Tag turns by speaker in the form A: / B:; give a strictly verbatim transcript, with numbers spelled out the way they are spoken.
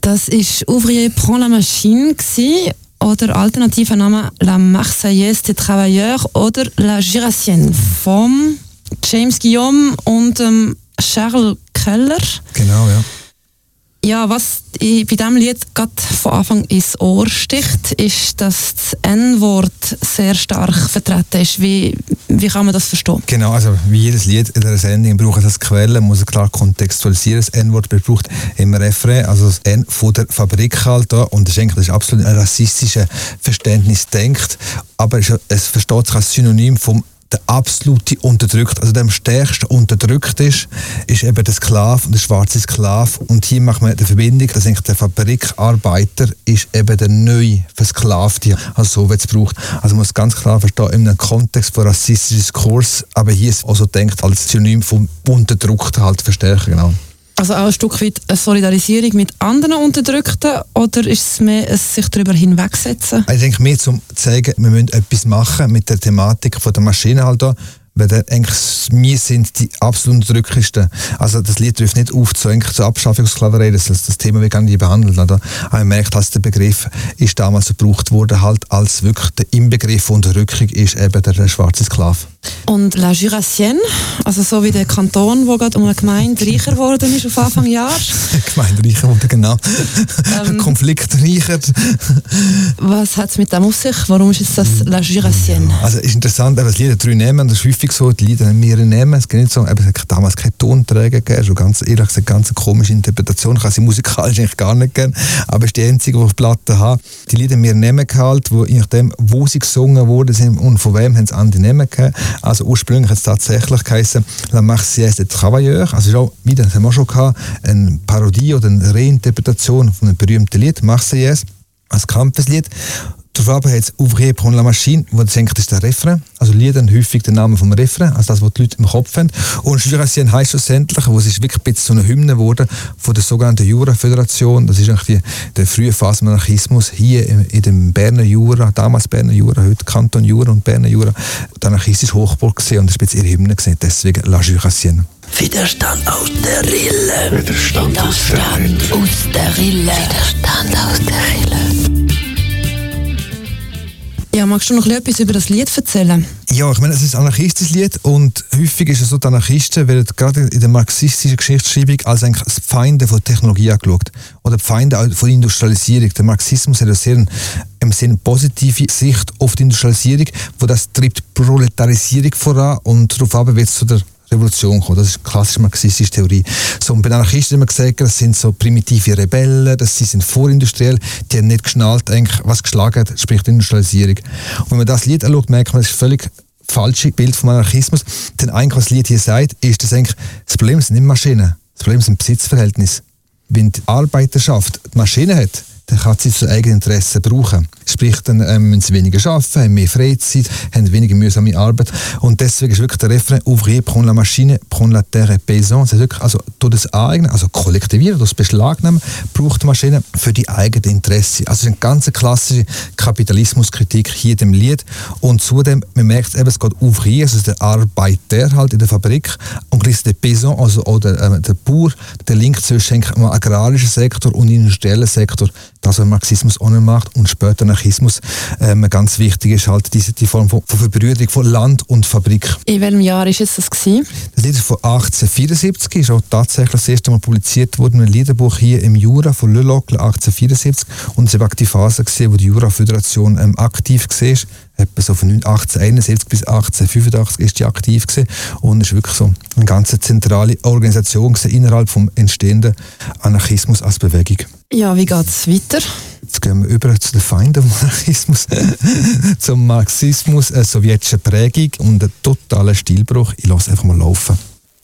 A: Das war «Ouvrier prend la machine» gewesen, oder alternativer Name «La Marseillaise des Travailleurs» oder «La Jurassienne» von James Guillaume und ähm, Charles Keller.
B: Genau, ja.
A: Ja, was bei diesem Lied gerade von Anfang ins Ohr sticht, ist, dass das N-Wort sehr stark vertreten ist. Wie, wie kann man das verstehen?
B: Genau, also wie jedes Lied in der Sendung braucht es als Quelle, muss es klar kontextualisieren. Das N-Wort braucht im Refrain, also das N von der Fabrik halt da. Und das ist eigentlich das ist absolut ein rassistisches Verständnis denkt, aber es, es versteht sich als Synonym vom der absolute unterdrückt, also der am stärksten unterdrückt ist, ist eben der Sklave, der schwarze Sklave. Und hier macht man die Verbindung, dass eigentlich der Fabrikarbeiter ist eben der neue Versklavte, also so wird es gebraucht. Also man muss ganz klar verstehen, in einem Kontext von rassistischem Diskurs, aber hier ist also denkt als Synonym vom Unterdrückten halt verstärken, genau.
A: Also auch ein Stück weit eine Solidarisierung mit anderen Unterdrückten, oder ist es mehr ein sich darüber hinwegsetzen?
B: Ich denke mehr, um zu zeigen, wir müssen etwas machen mit der Thematik von der Maschine halt da, weil dann eigentlich wir sind die absolut Unterdrücktesten. Also das Lied trifft nicht auf zur, zur Abschaffung der Sklaverei, das, das Thema wird gar nicht behandelt. Oder? Aber man merkt, dass der Begriff ist damals gebraucht wurde, halt als wirklich der Inbegriff von Unterdrückung ist eben der, der schwarze Sklave.
A: Und La Jurassienne, also so wie der Kanton, der gerade um eine Gemeinde reicher geworden ist auf Anfang Jahr.
B: Gemeinde reicher wurde, genau.
A: Ähm,
B: Konflikt reicher.
A: Was hat es mit dem auf sich? Warum ist jetzt das La Jurassienne?
B: Also ist interessant, dass Lieder drei nehmen, das ist häufig so, die Lieder mehrere nehmen. Es gibt nicht so, es hat damals keine Tonträger gegeben, schon ganz ehrlich gesagt, ganz komische Interpretation. Ich habe sie musikalisch eigentlich gar nicht gern, aber es ist die einzige, die ich auf Platte habe. Die Lieder mehrere nehmen gehalten, wo je nachdem, wo sie gesungen wurden sind und von wem haben sie andere nehmen gegeben. Also ursprünglich hat es tatsächlich geheißen «La Marseillaise des Travailleurs», also ist auch, wieder, das haben wir auch schon gehabt, eine Parodie oder eine Reinterpretation von einem berühmten Lied, «Marseillaise», als Kampfeslied. Darauf aber hat es «Ouvrier prend la machine», wo das denkt, ist der Refrain. Also Lieder haben häufig den Namen vom Refrain, also das, was die Leute im Kopf haben. Und Jurassienne heisst schlussendlich, wo es ist wirklich ein bisschen so eine Hymne geworden von der sogenannten Jura-Föderation. Das ist eigentlich die, der frühe Phase des Anarchismus hier in, in dem Berner Jura, damals Berner Jura, heute Kanton Jura und Berner Jura. Der anarchistische Hochburg gesehen und das ist ein bisschen ihre Hymne gesehen, deswegen La Jurassienne.
C: Widerstand aus der Rille.
D: Widerstand aus der Rille.
C: Aus der Rille. Widerstand aus der Rille.
A: Ja, magst du noch etwas über das Lied erzählen?
B: Ja, ich meine, es ist ein anarchistisches Lied und häufig ist es so, die Anarchisten werden gerade in der marxistischen Geschichtsschreibung als eigentlich die Feinde von Technologie angeschaut oder die Feinde von Industrialisierung. Der Marxismus hat eine sehr im Sinne positive Sicht auf die Industrialisierung, wo das treibt Proletarisierung voran und darauf wird es zu der Revolution kommen. Das ist eine klassische marxistische Theorie. So, und bei den Anarchisten haben wir gesagt, das sind so primitive Rebellen, das, sie sind vorindustriell, die haben nicht geschnallt, eigentlich, was geschlagen hat, sprich die Industrialisierung. Und wenn man das Lied anschaut, merkt man, das ist ein völlig falsches Bild vom Anarchismus. Denn eigentlich, was das Lied hier sagt, ist, dass eigentlich das Problem sind nicht Maschinen, das Problem sind Besitzverhältnisse. Wenn die Arbeiterschaft die Maschine hat, dann kann sie zu eigenen Interessen brauchen. Sprich, dann ähm, müssen sie weniger arbeiten, haben mehr Freizeit, haben weniger mühsame Arbeit. Und deswegen ist wirklich der Refrain «Ouvrier prend la machine, prend la terre paysan». Das heißt wirklich, also durch das eigene, also kollektivieren, durch das Beschlagnahmen, braucht die Maschine für die eigenen Interessen. Also eine ganz klassische Kapitalismuskritik hier in dem Lied. Und zudem, man merkt eben, es geht «Ouvrier», also der Arbeiter halt in der Fabrik, und gleichzeitig der Paysan, also oder, äh, der Bauer, der Link zwischen dem agrarischen Sektor und dem industriellen Sektor. Das, was Marxismus auch nicht macht und später Anarchismus ähm, ganz wichtig ist, halt diese die Form von, von Verbrüderung von Land und Fabrik.
A: In welchem Jahr war das gewesen?
B: Das Lied ist von achtzehnhundertvierundsiebzig, ist auch tatsächlich das erste Mal publiziert worden, ein Liederbuch hier im Jura von Le Locle achtzehnhundertvierundsiebzig, und es war auch die Phase gewesen, wo die Jura-Föderation ähm, aktiv war. Etwa so von achtzehnhunderteinundsiebzig bis achtzehnhundertfünfundachtzig ist die aktiv gewesen und es war wirklich so eine ganz zentrale Organisation gewesen, innerhalb des entstehenden Anarchismus als Bewegung.
A: Ja, wie geht es weiter?
B: Jetzt gehen wir über zu den Feinden des Anarchismus, zum Marxismus, eine sowjetische Prägung und einen totalen Stilbruch. Ich lasse einfach mal laufen.